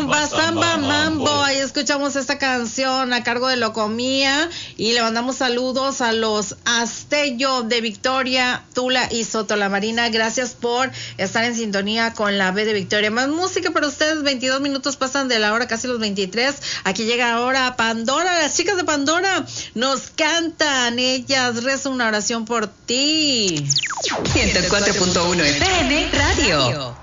Rumba, samba, mambo. Ahí escuchamos esta canción a cargo de Locomía y le mandamos saludos a los Astello de Victoria, Tula y Soto La Marina. Gracias por estar en sintonía con la B de Victoria. Más música para ustedes, 22 minutos pasan de la hora, casi los 23. Aquí llega ahora Pandora, las chicas de Pandora nos cantan, ellas rezan una oración por ti. 104.1 FM Radio.